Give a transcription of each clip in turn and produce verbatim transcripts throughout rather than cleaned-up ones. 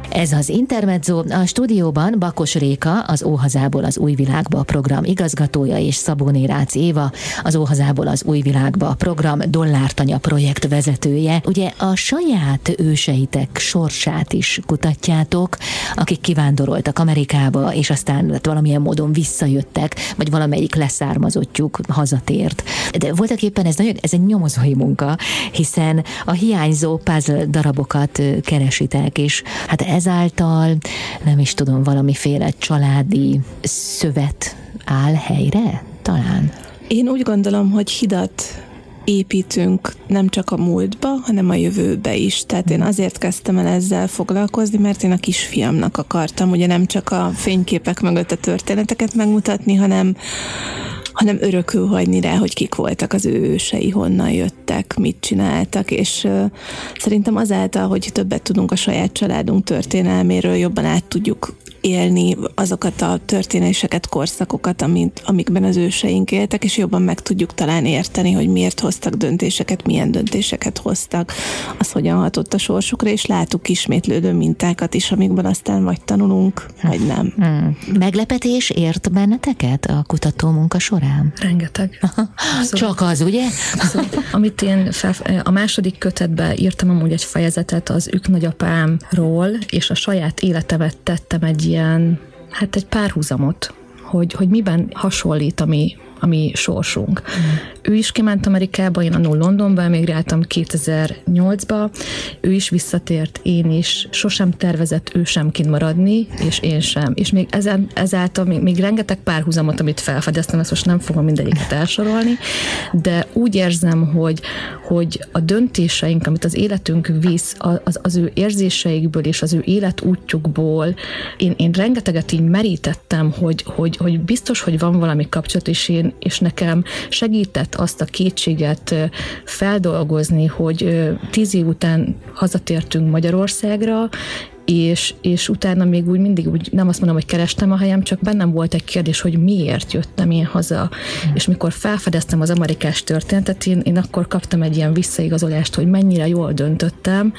Ez az Intermezzo, a stúdióban Bakos Réka, az Óhazából az új világba program igazgatója, és Szabóné Rácz Éva, az Óhazából az új világba program Dollártanya projekt vezetője. Ugye a saját őseitek sorsát is kutatjátok, akik kivándoroltak Amerikába, és aztán valamilyen módon visszajöttek, vagy valamelyik leszármazottjuk hazatért. De voltak éppen ez, nagyon, ez egy nyomozói munka, hiszen a hiányzó puzzle darabokat keresitek, és hát ezáltal, nem is tudom, valamiféle családi szövet áll helyre, talán? Én úgy gondolom, hogy hidat építünk nem csak a múltba, hanem a jövőbe is. Tehát én azért kezdtem el ezzel foglalkozni, mert én a kisfiamnak akartam ugye nem csak a fényképek mögött a történeteket megmutatni, hanem hanem örökül hagyni rá, hogy kik voltak az ő ősei, honnan jöttek, mit csináltak, és uh, szerintem azáltal, hogy többet tudunk a saját családunk történelméről, jobban át tudjuk élni azokat a történéseket, korszakokat, amit, amikben az őseink éltek, és jobban meg tudjuk talán érteni, hogy miért hoztak döntéseket, milyen döntéseket hoztak, az hogyan hatott a sorsukra, és látunk ismétlődő mintákat is, amikben aztán vagy tanulunk, vagy nem. Hmm. Meglepetés ért benneteket a kutatómunka során? Rengeteg. Csak az, ugye? Szóval, amit én fel, a második kötetben írtam amúgy egy fejezetet az ők nagyapámról, és a saját életemet tettem egy ilyen, hát egy párhuzamot, hogy, hogy miben hasonlít a mi, a mi sorsunk. Mm. Ő is kiment Amerikába, én annól Londonba emigráltam kétezer-nyolcba, ő is visszatért, én is, sosem tervezett ő sem kint maradni, és én sem. És még ezen, ezáltal még, még rengeteg párhuzamot, amit felfedeztem, ezt most nem fogom mindegyiket elsorolni, de úgy érzem, hogy, hogy a döntéseink, amit az életünk visz, az, az ő érzéseikből és az ő életútjukból, én, én rengeteget így merítettem, hogy, hogy, hogy biztos, hogy van valami kapcsolat, és, én, és nekem segített azt a kétséget feldolgozni, hogy tíz év után hazatértünk Magyarországra, és, és utána még úgy mindig úgy, nem azt mondom, hogy kerestem a helyem, csak bennem volt egy kérdés, hogy miért jöttem én haza. Mm. És mikor felfedeztem az amerikás történetet, én, én akkor kaptam egy ilyen visszaigazolást, hogy mennyire jól döntöttem,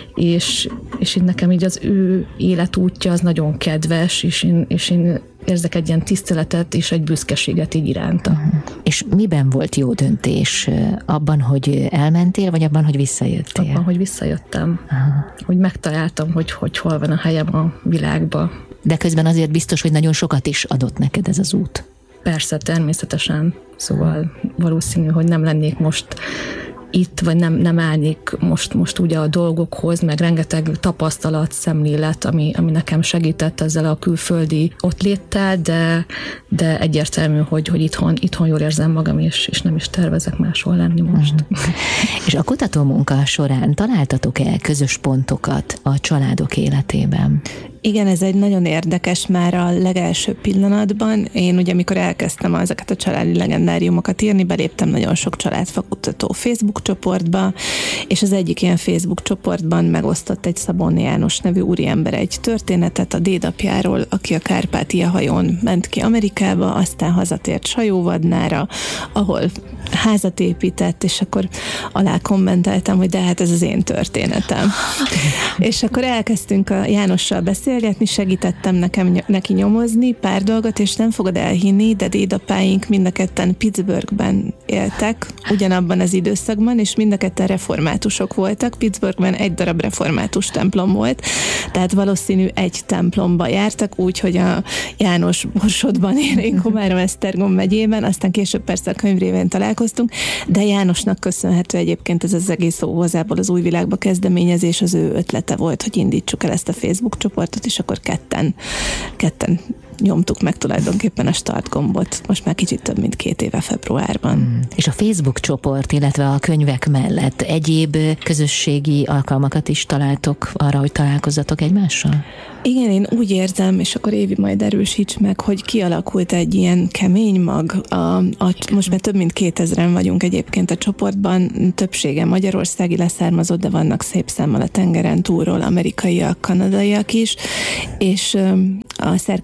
és, és így nekem így az ő életútja az nagyon kedves, és én, és én érzek egy ilyen tiszteletet és egy büszkeséget így iránta. Uh-huh. És miben volt jó döntés? Abban, hogy elmentél, vagy abban, hogy visszajöttél? Abban, hogy visszajöttem. Uh-huh. Hogy megtaláltam, hogy, hogy hol van a helyem a világba. De közben azért biztos, hogy nagyon sokat is adott neked ez az út. Persze, természetesen. Szóval valószínű, hogy nem lennék most itt, vagy nem, nem állnék most, most ugye a dolgokhoz, meg rengeteg tapasztalat, szemlélet, ami, ami nekem segített ezzel a külföldi ott léttel, de, de egyértelmű, hogy, hogy itthon, itthon jól érzem magam, és, és nem is tervezek máshol lenni most. Mm. És a kutatómunka során találtatok-e közös pontokat a családok életében? Igen, ez egy nagyon érdekes már a legelső pillanatban. Én ugye, amikor elkezdtem ezeket a családi legendáriumokat írni, beléptem nagyon sok családfakutató Facebook csoportba, és az egyik ilyen Facebook csoportban megosztott egy Szabóné János nevű úriember egy történetet a dédapjáról, aki a Kárpátia hajón ment ki Amerikába, aztán hazatért Sajóvadnára, ahol házat épített, és akkor alá kommentáltam, hogy de hát ez az én történetem. És akkor elkezdtünk a Jánossal beszélgetni, segítettem nekem, neki nyomozni pár dolgot, és nem fogod elhinni, de dédapáink mind a ketten Pittsburghben éltek, ugyanabban az időszakban, és mind a ketten reformátusok voltak. Pittsburghben egy darab református templom volt, tehát valószínű egy templomba jártak, úgy, hogy a János Borsodban él, én Komárom-Esztergom megyében, aztán később persze a könyvrévén találkoztunk, de Jánosnak köszönhető egyébként ez az egész Óhazából az új világba kezdeményezés, az ő ötlete volt, hogy indítsuk el ezt a Facebook csoportot, és akkor ketten, ketten nyomtuk meg tulajdonképpen a start gombot, most már kicsit több mint két éve februárban. Mm. És a Facebook csoport, illetve a könyvek mellett egyéb közösségi alkalmakat is találtok arra, hogy találkozzatok egymással? Igen, én úgy érzem, és akkor Évi majd erősíts meg, hogy kialakult egy ilyen kemény mag. A, a, most már több mint kétezren vagyunk egyébként a csoportban, többsége magyarországi leszármazott, de vannak szép számmal a tengeren túlról amerikaiak, kanadaiak is, és a szerkesztőtárs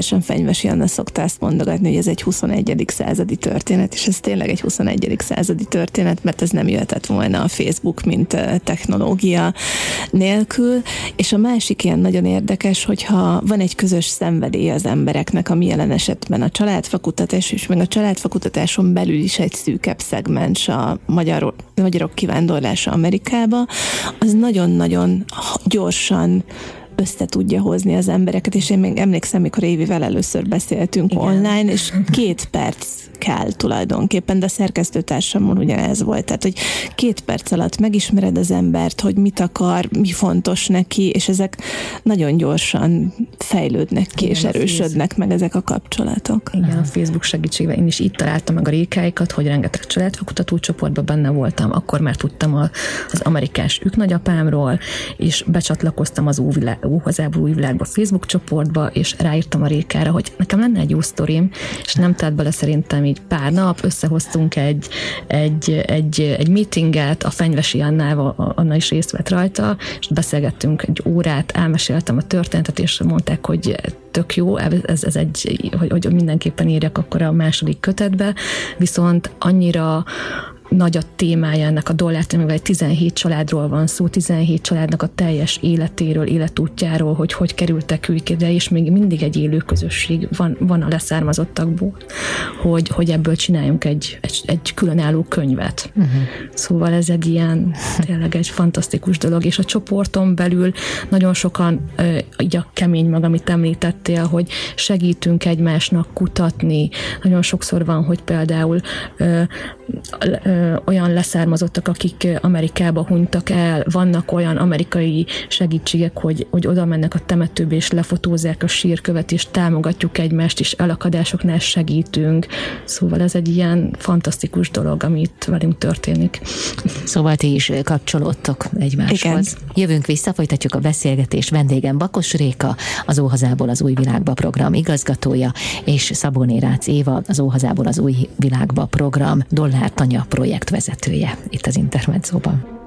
folyamatosan Fenyvesi Anna szokta ezt mondogatni, hogy ez egy huszonegyedik századi történet, és ez tényleg egy huszonegyedik századi történet, mert ez nem jöhetett volna a Facebook, mint technológia nélkül. És a másik ilyen nagyon érdekes, hogyha van egy közös szenvedély az embereknek, ami jelen esetben a családfakutatás, és meg a családfakutatáson belül is egy szűkebb szegmens a magyar, magyarok kivándorlása Amerikába, az nagyon-nagyon gyorsan össze tudja hozni az embereket, és én még emlékszem, mikor Évivel először beszéltünk igen. online, és két perc kell tulajdonképpen, de a szerkesztőtársamon ugyanez volt. Tehát, hogy két perc alatt megismered az embert, hogy mit akar, mi fontos neki, és ezek nagyon gyorsan fejlődnek ki, igen, és erősödnek meg ezek a kapcsolatok. Igen, a Facebook segítségével én is itt találtam meg a Rékáikat, hogy rengeteg családfakutató csoportban benne voltam, akkor már tudtam a, az amerikás ők nagyapámról, és becsatlakoztam az Óhazából új világba Facebook csoportba, és ráírtam a Rékára, hogy nekem lenne egy jó sztorim, és nem tett bele szerintem így pár nap, összehoztunk egy, egy, egy, egy meetinget, a Fenyvesi Annával, Anna is részt vett rajta, és beszélgettünk egy órát, elmeséltem a történetet, és mondták, hogy tök jó, ez, ez egy, hogy, hogy mindenképpen írjak akkor a második kötetbe, viszont annyira nagy a témája ennek a dollártömegvel, egy tizenhét családról van szó, tizenhét családnak a teljes életéről, életútjáról, hogy hogy kerültek ők ide, és még mindig egy élő közösség van, van a leszármazottakból, hogy, hogy ebből csináljunk egy, egy, egy különálló könyvet. Uh-huh. Szóval ez egy ilyen, tényleg egy fantasztikus dolog, és a csoporton belül nagyon sokan, így a kemény mag, amit említettél, hogy segítünk egymásnak kutatni. Nagyon sokszor van, hogy például ö, ö, olyan leszármazottak, akik Amerikába hunytak el, vannak olyan amerikai segítségek, hogy, hogy oda mennek a temetőbe, és lefotózzák a sírkövet, és támogatjuk egymást, és elakadásoknál segítünk. Szóval ez egy ilyen fantasztikus dolog, amit velünk történik. Szóval ti is kapcsolódtok egymáshoz. Igen. Jövünk vissza, folytatjuk a beszélgetést. Vendégem Bakos Réka, az Óhazából az új világba program igazgatója, és Szabóné Rácz Éva, az Óhazából az új világba program dollártanya projektvezetője itt az Intermedzóban.